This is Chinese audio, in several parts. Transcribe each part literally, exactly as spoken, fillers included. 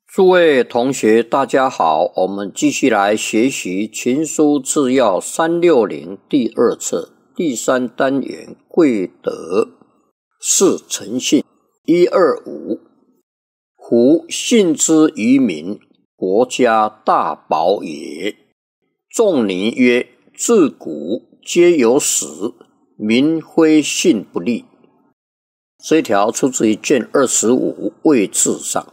诸位同学大家好，我们继续来学习群书治要三六零第二册第三单元贵德是诚信一二五。夫信之于民，国家大宝也。仲尼曰：自古皆有史，民非信不立。这一条出自于卷二十五位志上。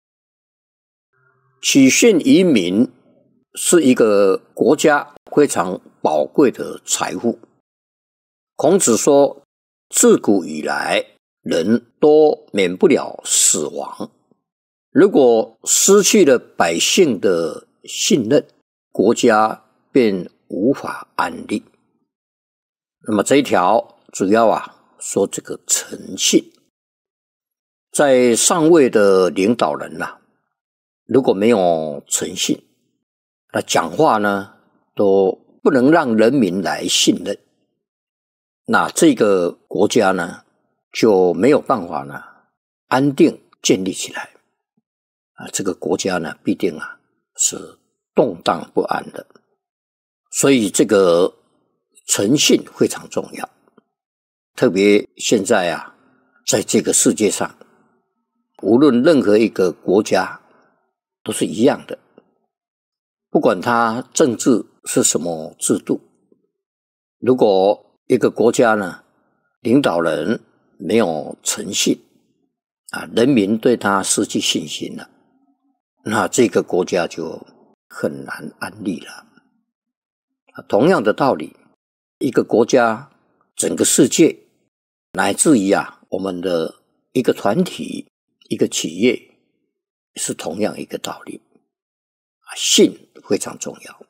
取信于民是一个国家非常宝贵的财富。孔子说，自古以来人都免不了死亡，如果失去了百姓的信任，国家便无法安定。那么这一条主要啊说这个诚信，在上位的领导人啊如果没有诚信，那讲话呢都不能让人民来信任，那这个国家呢就没有办法呢安定建立起来啊，这个国家呢必定啊是动荡不安的。所以这个诚信非常重要，特别现在啊在这个世界上，无论任何一个国家都是一样的，不管它政治是什么制度，如果一个国家呢领导人没有诚信啊，人民对他失去信心了，那这个国家就很难安立了。同样的道理，一个国家、整个世界，乃至于啊我们的一个团体、一个企业，是同样一个道理。信非常重要。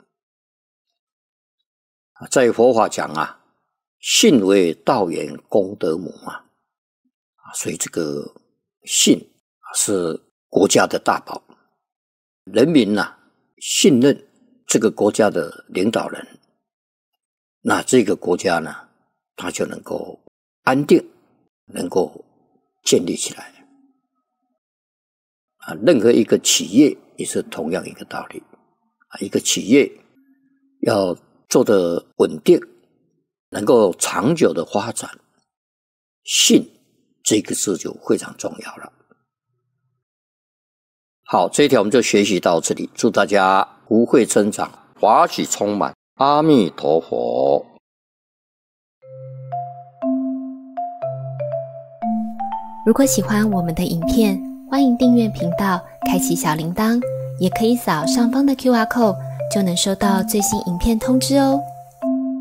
在佛法讲啊，信为道源功德母啊，所以这个信是国家的大宝。人民啊信任这个国家的领导人，那这个国家呢它就能够安定，能够建立起来。啊，任何一个企业也是同样一个道理啊，一个企业要做得稳定，能够长久的发展，信这个字就非常重要了。好，这一条我们就学习到这里，祝大家福慧增长，法喜充满，阿弥陀佛。 如果喜欢我们的影片，欢迎订阅频道，开启小铃铛，也可以扫上方的 Q R code， 就能收到最新影片通知哦。